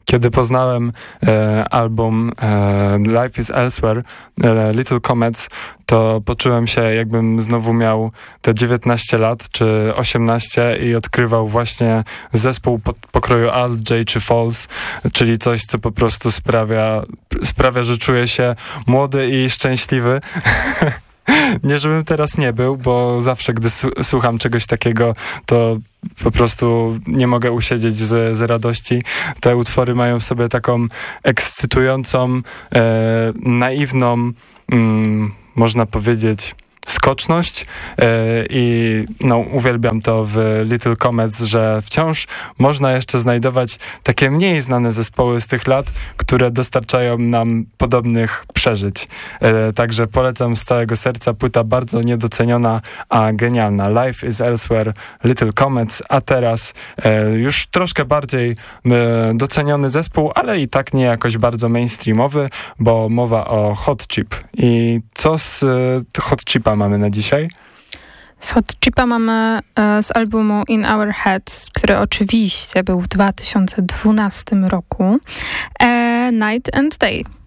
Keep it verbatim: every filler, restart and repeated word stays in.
Kiedy poznałem e, album e, Life is Elsewhere, e, Little Comets, to poczułem się, jakbym znowu miał te dziewiętnaście lat czy osiemnaście i odkrywał właśnie zespół pod pokroju Alt J czy Falls, czyli coś, co po prostu sprawia, sprawia, że czuję się młody i szczęśliwy. Nie, żebym teraz nie był, bo zawsze, gdy słucham czegoś takiego, to po prostu nie mogę usiedzieć z, z radości. Te utwory mają w sobie taką ekscytującą, e, naiwną, mm, można powiedzieć, skoczność e, i no, uwielbiam to w Little Comets, że wciąż można jeszcze znajdować takie mniej znane zespoły z tych lat, które dostarczają nam podobnych przeżyć. E, także polecam z całego serca, płyta bardzo niedoceniona, a genialna. Life is Elsewhere, Little Comets, a teraz e, już troszkę bardziej e, doceniony zespół, ale i tak nie jakoś bardzo mainstreamowy, bo mowa o Hot Chip. I co z e, Hot Chipa mamy na dzisiaj? Z Hot Chipa mamy e, z albumu In Our Heads, który oczywiście był w dwa tysiące dwunastym roku, e, Night and Day.